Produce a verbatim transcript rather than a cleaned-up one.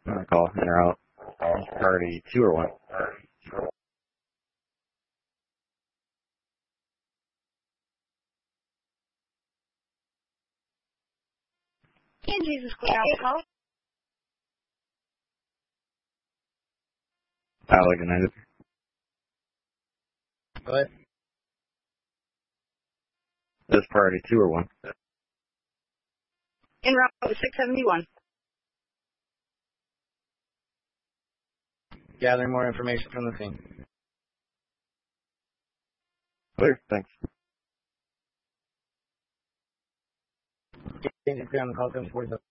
I call in or out. Priority two or one. And Jesus Quick Alcohol. Alec United. What? This priority two or one. En route to six seventy-one. Gathering more information from the scene. Clear, thanks. Clear on the call, comes forward.